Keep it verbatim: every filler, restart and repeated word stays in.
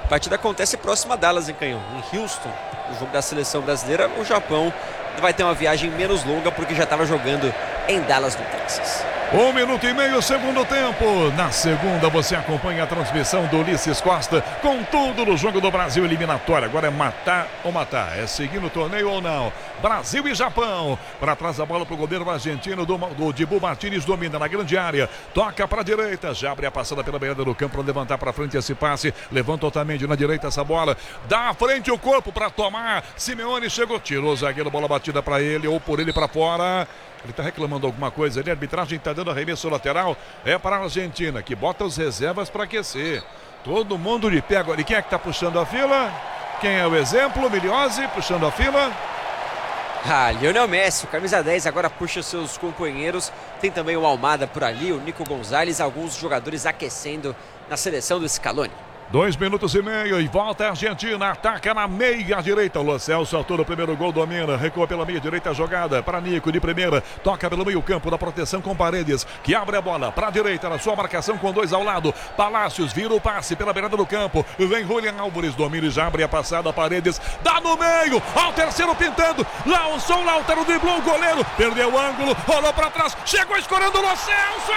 A partida acontece próxima a Dallas, em Canhão, em Houston. O jogo da seleção brasileira, o Japão vai ter uma viagem menos longa porque já estava jogando em Dallas, no Texas. Um minuto e meio, segundo tempo. Na segunda você acompanha a transmissão do Ulisses Costa com tudo no jogo do Brasil eliminatório. Agora é matar ou matar, é seguir no torneio ou não. Brasil e Japão. Para trás a bola para o goleiro argentino do, do Dibu Martínez, domina na grande área. Toca para a direita, já abre a passada pela beirada do campo para levantar para frente esse passe. Levanta Otamendi na direita essa bola. Dá à frente o corpo para tomar. Simeone chegou, tirou o zagueiro, bola batida para ele ou por ele para fora. Ele está reclamando alguma coisa ali, a arbitragem está dando arremesso lateral, é para a Argentina, que bota os reservas para aquecer. Todo mundo de pé agora. E quem é que está puxando a fila? Quem é o exemplo? Miliose puxando a fila. Ah, Lionel Messi, o camisa dez, agora puxa seus companheiros. Tem também o Almada por ali, o Nico Gonzalez, alguns jogadores aquecendo na seleção do Scaloni. Dois minutos e meio e volta a Argentina, ataca na meia direita. O Lo Celso autor do primeiro gol, domina, recua pela meia direita a jogada para Nico de primeira, toca pelo meio campo da proteção com Paredes, que abre a bola para a direita na sua marcação com dois ao lado. Palácios vira o passe pela beirada do campo, vem Julian Álvares, domina e já abre a passada. Paredes dá no meio, ao terceiro pintando, Lautaro, Lautaro driblou o goleiro, perdeu o ângulo, rolou para trás, chegou escorando o Lo Celso.